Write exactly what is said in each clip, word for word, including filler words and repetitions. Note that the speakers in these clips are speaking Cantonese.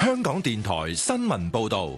香港電台新聞報道。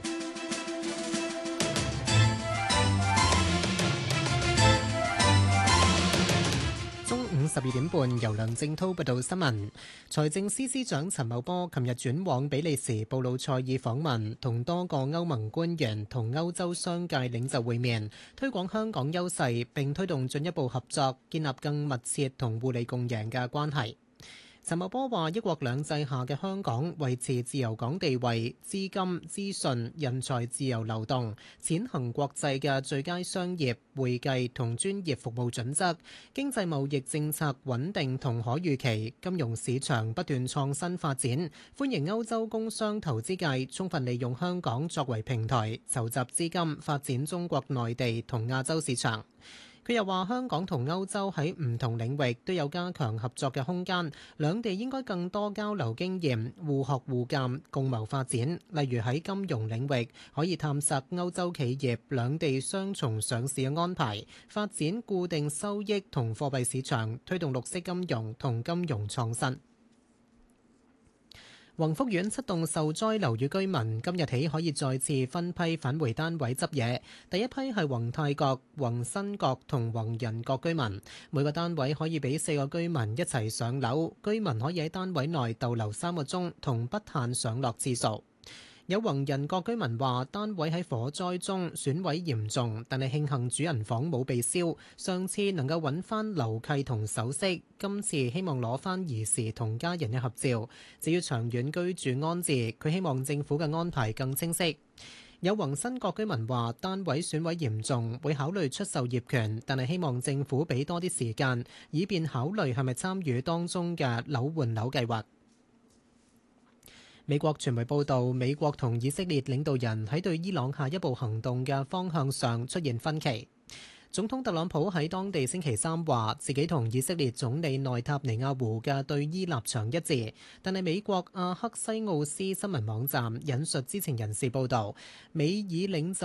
中午十二點半，由梁正滔報道新聞。財政司司長陳茂波琴日轉往比利時布魯塞爾訪問，同多個歐盟官員同歐洲商界領袖會面，推廣香港優勢，並推動進一步合作，建立更密切同互利共贏嘅關係。陳茂波話：一國兩制下嘅香港維持自由港地位，資金、資訊、人才自由流動，踐行國際嘅最佳商業、會計同專業服務準則，經濟貿易政策穩定同可預期，金融市場不斷創新發展，歡迎歐洲工商投資界充分利用香港作為平台，籌集資金發展中國內地同亞洲市場。佢又話：香港同歐洲喺唔同領域都有加強合作嘅空間，兩地應該更多交流經驗，互學互鑑，共謀發展。例如喺金融領域，可以探索歐洲企業兩地雙重上市嘅安排，發展固定收益同貨幣市場，推動綠色金融同金融創新。宏福苑七棟受災樓宇居民今日起可以再次分批返回單位執嘢。第一批係宏泰閣、宏新閣同宏仁閣居民，每個單位可以俾四個居民一齊上樓，居民可以喺單位內逗留三個鐘，同不限上落次數。有宏仁閣居民話：單位喺火災中損毀嚴重，但係慶幸主人房冇被燒，上次能夠揾翻樓契同首飾，今次希望攞翻兒時同家人嘅合照。至於長遠居住安置，佢希望政府嘅安排更清晰。有宏新閣居民話：單位損毀嚴重，會考慮出售業權，但係希望政府俾多啲時間，以便考慮係咪參與當中嘅樓換樓計劃。美國傳媒報道，美國同以色列領導人喺對伊朗下一步行動嘅方向上出現分歧。總統特朗普喺當地星期三話，自己同以色列總理內塔尼亞胡嘅對伊立場一致，但係美國阿克西奧斯新聞網站引述知情人士報導，美以領袖